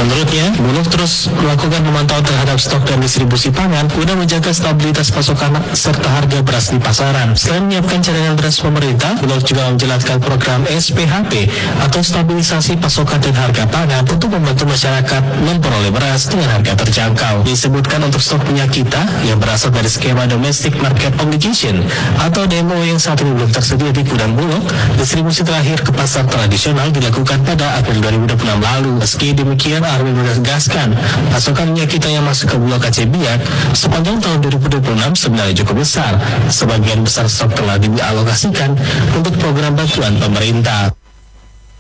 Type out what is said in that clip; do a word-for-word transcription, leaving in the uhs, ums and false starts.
Menurutnya, Bulog terus melakukan pemantauan terhadap stok dan distribusi pangan guna menjaga stabilitas pasokan serta harga beras di pasaran. Selain menyiapkan cadangan beras pemerintah, Bulog juga menjalankan program S P H P atau stabilisasi pasokan dan harga pangan untuk membantu masyarakat memperoleh beras dengan harga terjangkau. Disebutkan untuk stok minyak kita yang berasal dari skema Domestic Market Obligation atau D M O yang saat ini belum tersedia di gudang Bulog, distribusi terakhir ke pasar tradisional dilakukan pada April dua ribu dua puluh enam lalu. Meski demikian, Arwin menegaskan pasokan minyak kita yang masuk ke Bulog K C Biak sepanjang tahun dua ribu dua puluh enam sebenarnya cukup besar. Sebagian besar stok telah dialokasikan untuk program bantuan pemerintah.